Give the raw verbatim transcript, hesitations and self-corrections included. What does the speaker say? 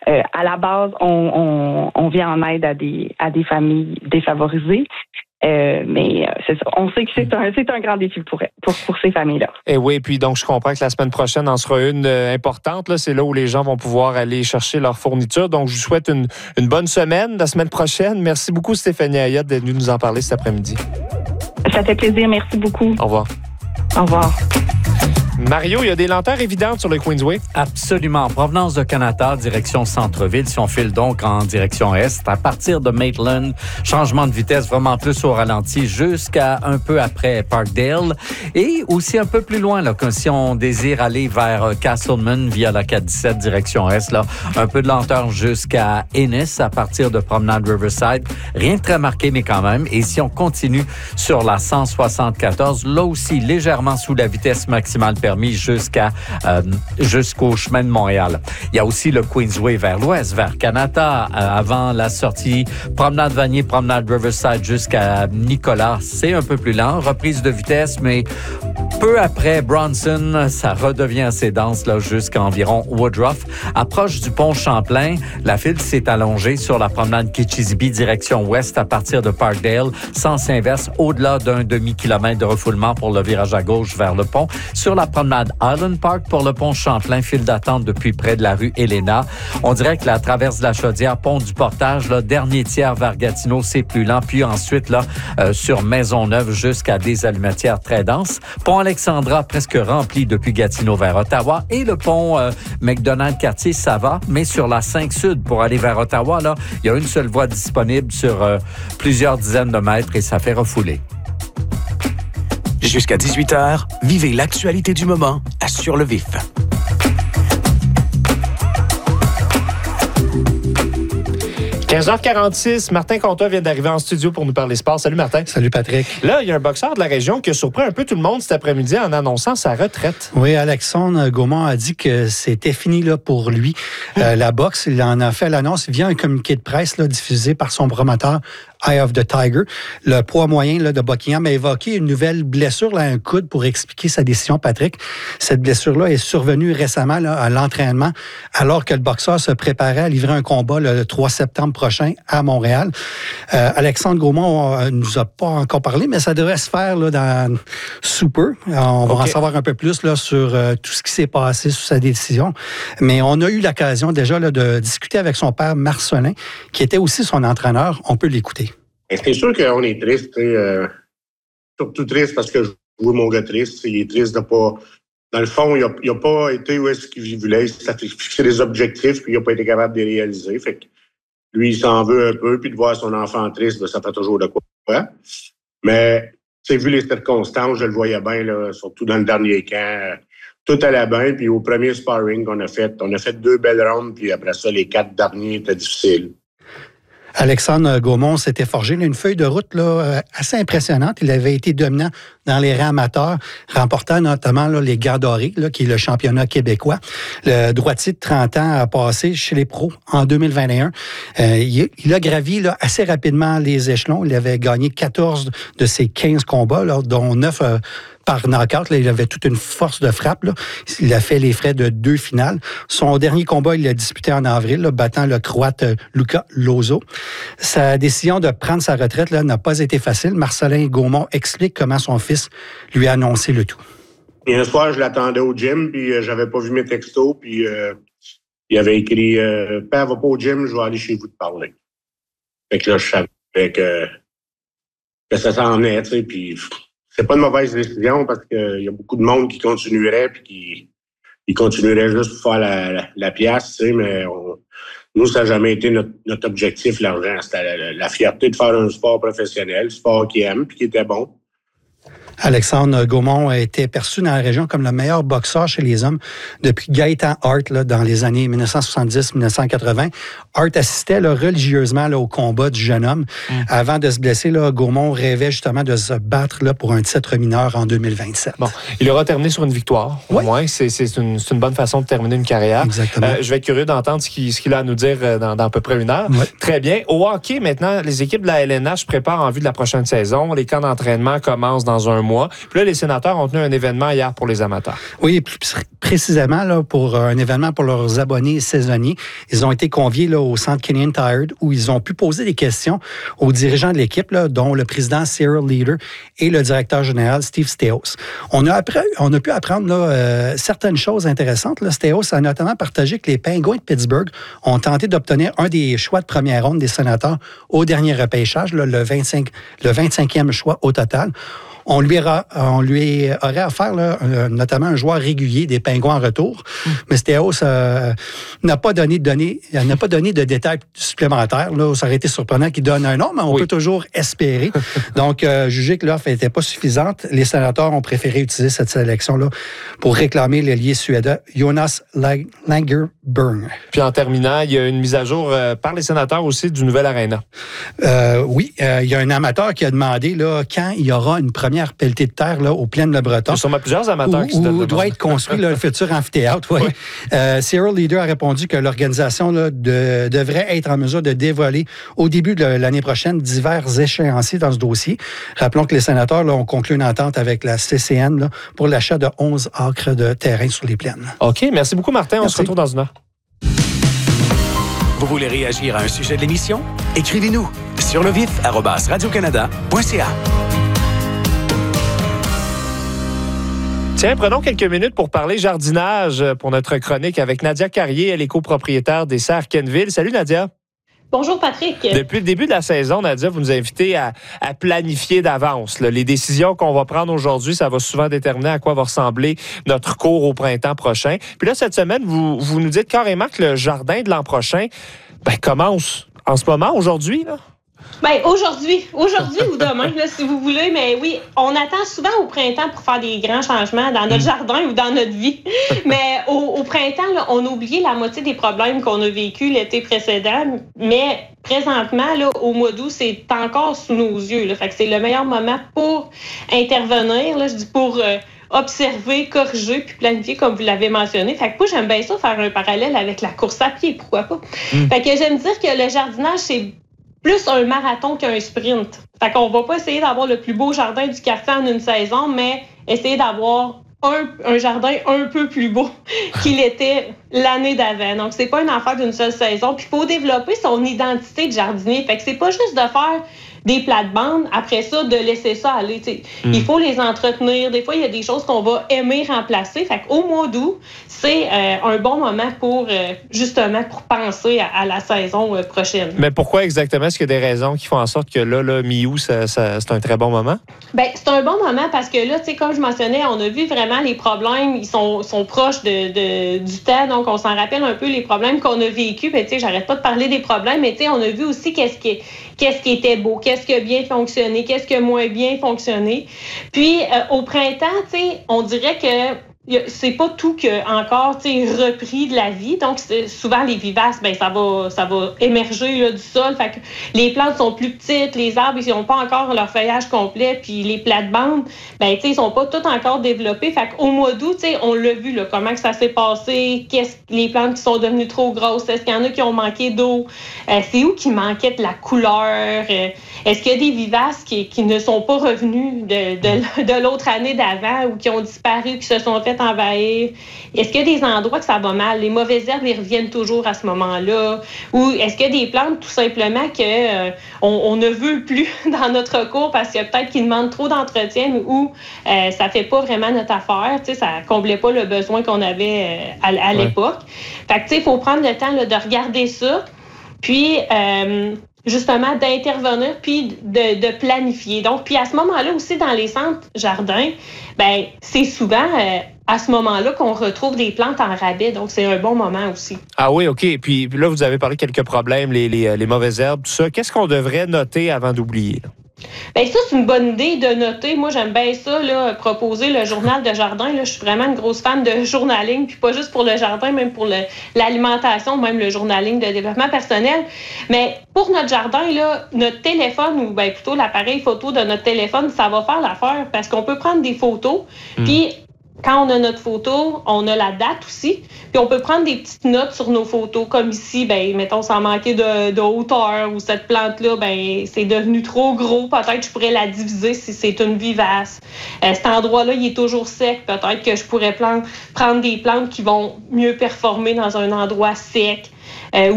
Euh, à la base, on, on, on vient en aide à des à des familles défavorisées. Euh, mais euh, c'est ça. On sait que c'est un c'est un grand défi pour pour, pour ces familles-là. Et oui, puis donc je comprends que la semaine prochaine en sera une euh, importante. Là, c'est là où les gens vont pouvoir aller chercher leur fourniture. Donc je vous souhaite une, une bonne semaine la semaine prochaine. Merci beaucoup Stéphanie Ayotte d'être venue nous en parler cet après-midi. Ça fait plaisir. Merci beaucoup. Au revoir. Au revoir. Mario, il y a des lenteurs évidentes sur le Queensway? Absolument. En provenance de Canada, direction centre-ville, si on file donc en direction est, à partir de Maitland, changement de vitesse vraiment plus au ralenti jusqu'à un peu après Parkdale. Et aussi un peu plus loin, là, que si on désire aller vers Castleman via la quatre dix-sept direction est, là, un peu de lenteur jusqu'à Ennis à partir de Promenade Riverside. Rien de très marqué, mais quand même. Et si on continue sur la cent soixante-quatorze, là aussi légèrement sous la vitesse maximale permis jusqu'à euh, jusqu'au chemin de Montréal. Il y a aussi le Queensway vers l'ouest, vers Kanata, euh, avant la sortie Promenade Vanier, Promenade Riverside jusqu'à Nicolas. C'est un peu plus lent, reprise de vitesse, mais peu après Bronson, ça redevient assez dense là jusqu'à environ Woodruff. Approche du pont Champlain, la file s'est allongée sur la promenade Kitchissippi direction ouest à partir de Parkdale, sens inverse au-delà d'un demi-kilomètre de refoulement pour le virage à gauche vers le pont. Sur la promenade Island Park pour le pont Champlain, file d'attente depuis près de la rue Helena. On dirait que la traverse de la Chaudière, pont du Portage, là, dernier tiers vers Gatineau, c'est plus lent. Puis ensuite, là, euh, sur Maisonneuve jusqu'à des allumetières très denses. Pont Alexandra presque rempli depuis Gatineau vers Ottawa. Et le pont euh, McDonald-Cartier, ça va. Mais sur la cinq Sud pour aller vers Ottawa, là, il y a une seule voie disponible sur euh, plusieurs dizaines de mètres et ça fait refouler. Jusqu'à dix-huit heures, vivez l'actualité du moment à Sur le Vif. quinze heures quarante-six, Martin Comtois vient d'arriver en studio pour nous parler sport. Salut Martin. Salut Patrick. Là, il y a un boxeur de la région qui a surpris un peu tout le monde cet après-midi en annonçant sa retraite. Oui, Alexandre Gaumont a dit que c'était fini là, pour lui. Euh, la boxe, il en a fait l'annonce via un communiqué de presse là, diffusé par son promoteur Eye of the Tiger. Le poids moyen là, de Buckingham a évoqué une nouvelle blessure là, à un coude pour expliquer sa décision, Patrick. Cette blessure-là est survenue récemment là, à l'entraînement alors que le boxeur se préparait à livrer un combat là, le trois septembre prochain à Montréal. Euh, Alexandre Gaumont ne nous a pas encore parlé, mais ça devrait se faire là, dans sous peu. On va okay. en savoir un peu plus là, sur euh, tout ce qui s'est passé sur sa décision. Mais on a eu l'occasion déjà là, de discuter avec son père Marcelin, qui était aussi son entraîneur. On peut l'écouter. C'est sûr qu'on est triste, euh, surtout triste parce que je vois mon gars triste. Il est triste de pas... Dans le fond, il n'a a pas été où est-ce qu'il voulait. Il s'est fixé des objectifs puis il n'a pas été capable de les réaliser. Fait que lui, il s'en veut un peu, puis de voir son enfant triste, ça fait toujours de quoi. Mais, tu sais, vu les circonstances, je le voyais bien, là, surtout dans le dernier camp. Tout allait bien, puis au premier sparring qu'on a fait, on a fait deux belles rounds, puis après ça, les quatre derniers étaient difficiles. Alexandre Gaumont s'était forgé là, une feuille de route là, assez impressionnante. Il avait été dominant dans les rangs amateurs, remportant notamment là, les Gants dorés, là, qui est le championnat québécois. Le droitier de trente ans a passé chez les pros en deux mille vingt et un. Euh, il, il a gravi là, assez rapidement les échelons. Il avait gagné quatorze de ses quinze combats, là, dont neuf euh, par knockout. Là, il avait toute une force de frappe. Là. Il a fait les frais de deux finales. Son dernier combat, il l'a disputé en avril, là, battant le Croate Luca Lozo. Sa décision de prendre sa retraite là, n'a pas été facile. Marcelin Gaumont explique comment son fils lui a annoncé le tout. Et un soir, je l'attendais au gym, puis euh, j'avais pas vu mes textos, puis euh, il avait écrit euh, « Père, va pas au gym, je vais aller chez vous te parler. » Fait que là, je savais que, que ça s'en venait, tu sais, puis... C'est pas une mauvaise décision parce qu'il y a beaucoup de monde qui continuerait puis qui ils continueraient juste pour faire la, la, la pièce, tu sais, mais on, nous, ça n'a jamais été notre, notre objectif, l'argent. C'était la, la, la fierté de faire un sport professionnel, un sport qu'il aime puis qui était bon. Alexandre Gaumont a été perçu dans la région comme le meilleur boxeur chez les hommes depuis Gaëtan Hart là, dans les années dix-neuf cent soixante-dix dix-neuf cent quatre-vingts. Hart assistait là, religieusement là, au combat du jeune homme. Mmh. Avant de se blesser, là, Gaumont rêvait justement de se battre là, pour un titre mineur en deux mille vingt-sept. Bon, il aura terminé sur une victoire, au oui. moins. C'est, c'est, une, c'est une bonne façon de terminer une carrière. Exactement. Euh, je vais être curieux d'entendre ce qu'il, ce qu'il a à nous dire dans, dans à peu près une heure. Oui. Très bien. Au hockey, maintenant, les équipes de la L N H préparent en vue de la prochaine saison. Les camps d'entraînement commencent dans un mois. mois. Puis là, les sénateurs ont tenu un événement hier pour les amateurs. Oui, plus précisément là, pour un événement pour leurs abonnés saisonniers. Ils ont été conviés là, au centre Canadian Tire où ils ont pu poser des questions aux dirigeants de l'équipe, là, dont le président Cyril Leader et le directeur général Steve Staios. On a, appris, on a pu apprendre là, euh, certaines choses intéressantes. Là. Staios a notamment partagé que les Penguins de Pittsburgh ont tenté d'obtenir un des choix de première ronde des sénateurs au dernier repêchage, là, le, vingt-cinq, le vingt-cinquième choix au total. On lui, aura, on lui aurait offert là, un, notamment un joueur régulier des Pingouins en retour. Mm. Mais Staios euh, n'a pas donné de données, n'a pas donné de détails supplémentaires. Là, ça aurait été surprenant qu'il donne un nom, mais on oui. peut toujours espérer. Donc, euh, jugé que l'offre n'était pas suffisante, les sénateurs ont préféré utiliser cette sélection-là pour réclamer l'ailier suédois Jonas Lagerberg. Puis en terminant, il y a une mise à jour euh, par les sénateurs aussi du nouvel aréna. Euh, oui, euh, il y a un amateur qui a demandé là, quand il y aura une première pelletée de terre là, aux plaines Le Breton. Il y a sûrement plusieurs amateurs où, qui se donnent où doit être construit là, le futur amphithéâtre. Oui. Oui. Euh, Cyril Leader a répondu que l'organisation là, de, devrait être en mesure de dévoiler au début de l'année prochaine divers échéanciers dans ce dossier. Rappelons que les sénateurs là, ont conclu une entente avec la C C N là, pour l'achat de onze acres de terrain sur les plaines. OK. Merci beaucoup, Martin. Merci. On se retrouve dans une heure. Vous voulez réagir à un sujet de l'émission? Écrivez-nous sur le vif arobase radio-canada point c a. Tiens, prenons quelques minutes pour parler jardinage pour notre chronique avec Nadia Carrier, elle est copropriétaire des Serres Kenville. Salut Nadia. Bonjour Patrick. Depuis le début de la saison, Nadia, vous nous invitez à, à planifier d'avance. Là. Les décisions qu'on va prendre aujourd'hui, ça va souvent déterminer à quoi va ressembler notre cours au printemps prochain. Puis là, cette semaine, vous, vous nous dites carrément que le jardin de l'an prochain ben, commence en ce moment, aujourd'hui, là? Bien, aujourd'hui, aujourd'hui ou demain, là, si vous voulez, mais oui, on attend souvent au printemps pour faire des grands changements dans notre jardin ou dans notre vie. Mais au, au printemps, là, on a oublié la moitié des problèmes qu'on a vécu l'été précédent, mais présentement, là, au mois d'août, c'est encore sous nos yeux. Là. Fait que c'est le meilleur moment pour intervenir, là, je dis pour euh, observer, corriger puis planifier comme vous l'avez mentionné. Fait que moi, j'aime bien ça faire un parallèle avec la course à pied, pourquoi pas. Mm. Fait que j'aime dire que le jardinage, c'est plus un marathon qu'un sprint. Fait qu'on va pas essayer d'avoir le plus beau jardin du quartier en une saison, mais essayer d'avoir un, un jardin un peu plus beau qu'il était l'année d'avant. Donc, c'est pas une affaire d'une seule saison. Puis, il faut développer son identité de jardinier. Fait que c'est pas juste de faire des plates-bandes, après ça, de laisser ça aller. Mm. Il faut les entretenir. Des fois, il y a des choses qu'on va aimer remplacer. Fait qu'au mois d'août, c'est euh, un bon moment pour, euh, justement, pour penser à, à la saison euh, prochaine. Mais pourquoi exactement? Est-ce qu'il y a des raisons qui font en sorte que là, là mi-août, ça, ça, c'est un très bon moment? Bien, c'est un bon moment parce que là, tu sais, comme je mentionnais, on a vu vraiment les problèmes, ils sont, sont proches de, de, du temps. Donc, on s'en rappelle un peu les problèmes qu'on a vécus. Tu sais, j'arrête pas de parler des problèmes, mais tu sais, on a vu aussi qu'est-ce qui, qu'est-ce qui était beau, qu'est-ce qui a bien fonctionné, qu'est-ce qui a moins bien fonctionné. Puis, euh, au printemps, tu sais, on dirait que c'est pas tout que encore repris de la vie. Donc, c'est, souvent, les vivaces, ben ça va ça va émerger là, du sol. Fait que les plantes sont plus petites, les arbres, ils n'ont pas encore leur feuillage complet, puis les plates-bandes, ben, ils sont pas tous encore développés. Fait qu'au mois d'août, on l'a vu, là, comment que ça s'est passé, qu'est-ce les plantes qui sont devenues trop grosses, est-ce qu'il y en a qui ont manqué d'eau, euh, c'est où qui manquait de la couleur, euh, est-ce qu'il y a des vivaces qui, qui ne sont pas revenus de, de, de l'autre année d'avant ou qui ont disparu, qui se sont fait envahir? Est-ce qu'il y a des endroits que ça va mal? Les mauvaises herbes, ils reviennent toujours à ce moment-là? Ou est-ce qu'il y a des plantes, tout simplement, qu'on euh, on ne veut plus dans notre cours parce qu'il y a peut-être qui demandent trop d'entretien ou euh, ça fait pas vraiment notre affaire? Tu sais, ça comblait pas le besoin qu'on avait euh, à, à ouais. l'époque. Fait que, tu sais, il faut prendre le temps là, de regarder ça. Puis... Euh, justement, d'intervenir puis de, de planifier. Donc, puis à ce moment-là aussi, dans les centres jardins, ben c'est souvent euh, à ce moment-là qu'on retrouve des plantes en rabais. Donc, c'est un bon moment aussi. Ah oui, OK. Puis là, vous avez parlé de quelques problèmes, les, les, les mauvaises herbes, tout ça. Qu'est-ce qu'on devrait noter avant d'oublier, là? Bien, ça, c'est une bonne idée de noter. Moi, j'aime bien ça, là, proposer le journal de jardin. Là, je suis vraiment une grosse fan de journaling, puis pas juste pour le jardin, même pour le, l'alimentation, même le journaling de développement personnel. Mais pour notre jardin, là, notre téléphone, ou bien plutôt l'appareil photo de notre téléphone, ça va faire l'affaire parce qu'on peut prendre des photos, mmh. puis quand on a notre photo, on a la date aussi. Puis on peut prendre des petites notes sur nos photos, comme ici, ben mettons, ça manquait de, de hauteur ou cette plante-là, ben c'est devenu trop gros. Peut-être que je pourrais la diviser si c'est une vivace. Euh, cet endroit-là, il est toujours sec. Peut-être que je pourrais plan- prendre des plantes qui vont mieux performer dans un endroit sec. Euh,